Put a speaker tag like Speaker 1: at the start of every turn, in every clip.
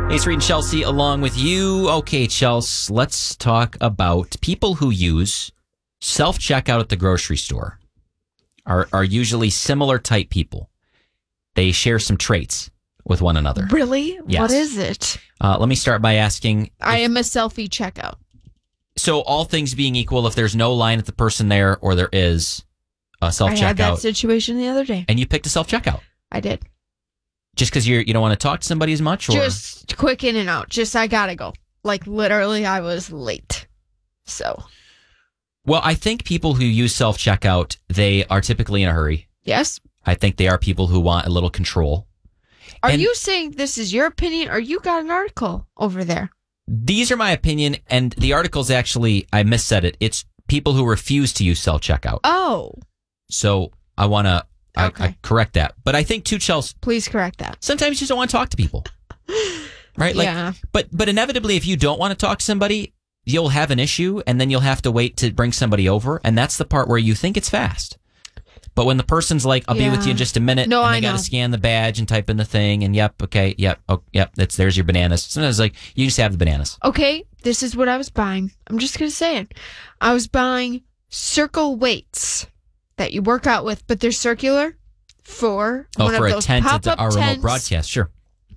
Speaker 1: Ace Reed and Chelsea along with you. Okay, Chelsea, let's talk about people who use self-checkout at the grocery store. Are usually similar type people. They share some traits with one another.
Speaker 2: Really?
Speaker 1: Yes.
Speaker 2: What is it?
Speaker 1: Let me start by asking.
Speaker 2: I am a selfie checkout.
Speaker 1: So all things being equal, if there's no line at the person there or there is a self-checkout.
Speaker 2: I had that situation the other day.
Speaker 1: And you picked a self-checkout.
Speaker 2: I did.
Speaker 1: Just because you don't want to talk to somebody as much? Or?
Speaker 2: Just quick in and out. Just I gotta go. Like literally I was late. So.
Speaker 1: Well, I think people who use self-checkout, they are typically in a hurry.
Speaker 2: Yes.
Speaker 1: I think they are people who want a little control.
Speaker 2: Are you saying this is your opinion or you got an article over there?
Speaker 1: These are my opinion, and the article's actually, I missaid it. It's people who refuse to use self-checkout.
Speaker 2: Oh.
Speaker 1: So I want to I correct that. But I think, too, Chelsea.
Speaker 2: Please correct that.
Speaker 1: Sometimes you just don't want to talk to people. Right? Like,
Speaker 2: yeah.
Speaker 1: But inevitably, if you don't want to talk to somebody, you'll have an issue, and then you'll have to wait to bring somebody over, and that's the part where you think it's fast. But when the person's like, I'll be with you in just a minute, and they got to scan the badge and type in the thing, and there's your bananas. Sometimes like, you just have the bananas.
Speaker 2: Okay, this is what I was buying. I'm just going to say it. I was buying circle weights that you work out with, but they're circular for one of those pop-up
Speaker 1: at our remote
Speaker 2: tents.
Speaker 1: broadcast, sure.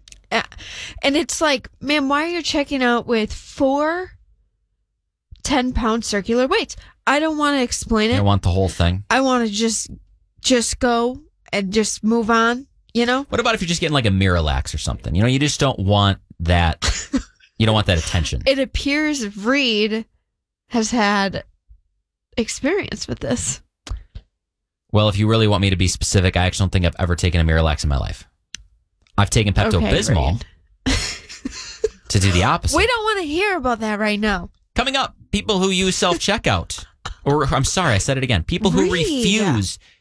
Speaker 2: And it's like, man, why are you checking out with 4 10-pound circular weights? I don't want to explain it.
Speaker 1: I want the whole thing.
Speaker 2: I want to just go and just move on, you know?
Speaker 1: What about if you're just getting like a Miralax or something? You just don't want that. You don't want that attention.
Speaker 2: It appears Reed has had experience with this.
Speaker 1: Well, if you really want me to be specific, I actually don't think I've ever taken a Miralax in my life. I've taken Pepto-Bismol to do the opposite.
Speaker 2: We don't want to hear about that right now.
Speaker 1: Coming up, people who use self-checkout. Or, I'm sorry, I said it again. People who refuse